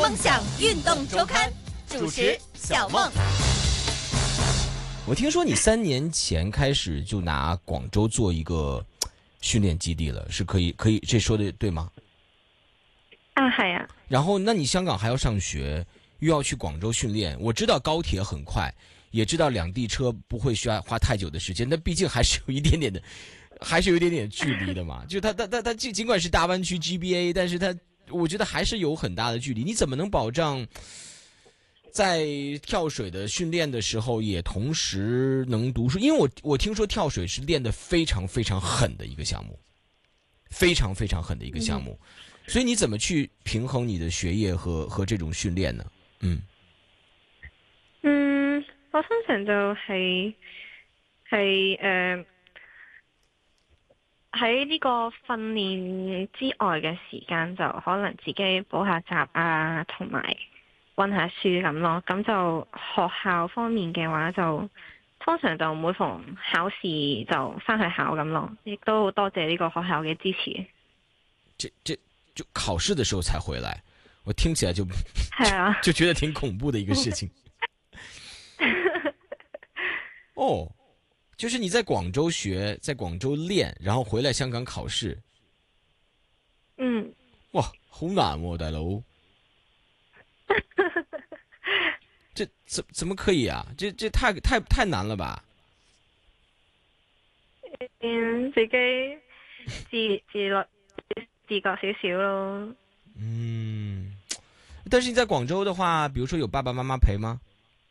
梦想运动周刊，主持小梦。 我听说你3年前开始就拿广州做一个训练基地了，是可以，这说的对吗？ 啊，係啊。 然后，那你香港还要上学，又要去广州训练。我知道高铁很快，也知道两地车不会需要花太久的时间，但毕竟还是有一点点的距离的嘛。就它尽管是大湾区 GBA， 但是我觉得还是有很大的距离。你怎么能保障在跳水的训练的时候也同时能读书？因为我听说跳水是练得非常非常狠的一个项目，非常非常狠的一个项目。所以你怎么去平衡你的學業和這種訓練呢？ 我通常就係喺呢個訓練之外嘅時間，就可能自己補下習啊，同埋溫下書咁咯。咁就學校方面嘅話，就通常就每逢考試就返去考咁咯。亦都好多謝呢個學校嘅支持。 就考試的時候才回來，我聽起來就就覺得挺恐怖的一個事情。哦，就是你在廣州學，在廣州練，然後回來香港考試。哇，好難喎，大佬。這怎麼可以啊？這太難了吧？自覺少少咯。 但是你在廣州的話，比如說有爸爸媽媽陪嗎？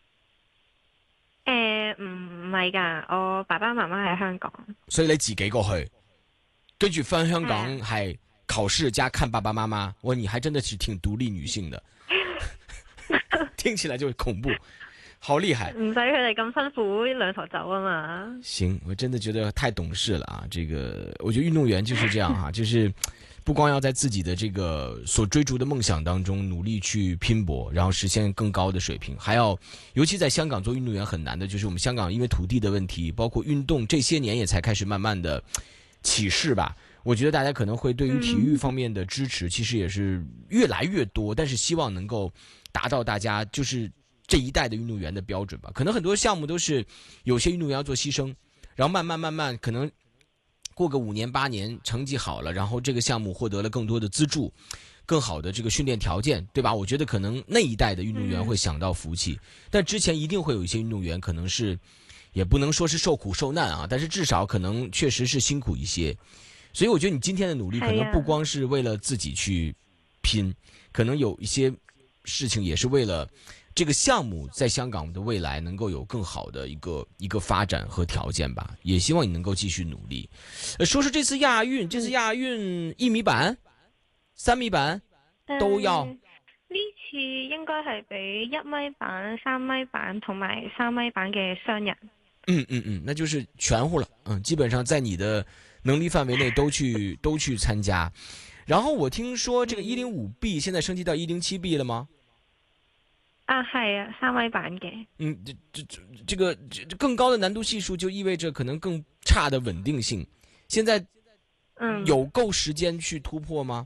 唔係㗎，我爸爸媽媽喺香港。 所以你自己過去，跟住返香港係考試加看爸爸媽媽。哇，你還真的是挺獨立女性的，聽起來就恐怖，好厲害。 唔使佢哋咁辛苦兩頭走啊嘛。 行，我真的覺得太懂事了啊！這個我覺得運動員就是這樣哈，就是不光要在自己的這個所追逐的夢想當中努力去拼搏，然後實現更高的水平，還要尤其在香港做運動員很難的，就是我們香港因為土地的問題，包括運動這些年也才開始慢慢的起勢吧。我覺得大家可能會對於體育方面的支持其實也是越來越多，但是希望能夠達到大家就是這一代的運動員的標準吧。可能很多項目都是有些運動員要做犧牲，然後慢慢可能過個5年8年成績好了，然後這個項目獲得了更多的資助，更好的這個訓練條件，對吧？我覺得可能那一代的運動員會享到福氣，但之前一定會有一些運動員可能是也不能說是受苦受難啊，但是至少可能確實是辛苦一些。所以我覺得你今天的努力可能不光是為了自己去拼，可能有一些事情也是為了這個項目在香港的未來能夠有更好的一個發展和條件吧，也希望你能夠繼續努力。說是這次亞運1米板、3米板都要。 呢次應該係俾1米板、3米板同埋3米板嘅雙人。 那就是全乎了。基本上在你的能力範圍內都去參加。然後我聽說這個105B 現在升級到107B 了嗎？ 啊，係啊，3米板嘅。 這個更高的難度係數就意味着可能更差的穩定性。現在有夠時間去突破嗎？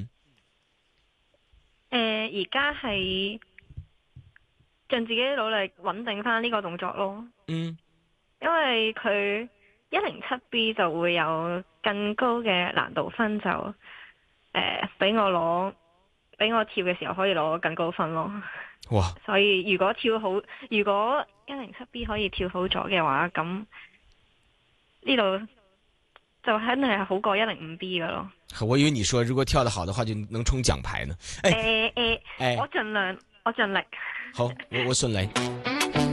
而家係盡自己努力穩定翻呢個動作咯。因為佢107B 就會有更高嘅難度分，就俾我跳嘅時候可以攞更高分咯。 哇！ 所以如果107B 可以跳好咗嘅話，咁呢度就肯定係好過105B 噶咯。 我以為你說如果跳得好的話就能衝獎牌呢。 我盡力。 好，我順利。